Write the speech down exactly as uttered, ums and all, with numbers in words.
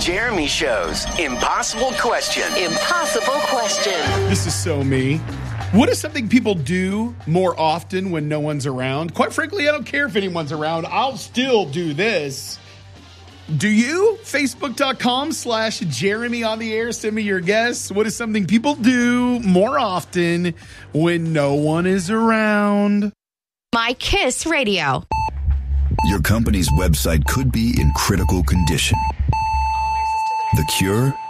Jeremy Show's Impossible Question. Impossible Question. This is so me. What is something people do more often when no one's around? Quite frankly, I don't care if anyone's around. I'll still do this. Do you? Facebook.com slash Jeremy on the air. Send me your guess. What is something people do more often when no one is around? My Kiss Radio. Your company's website could be in critical condition. The cure?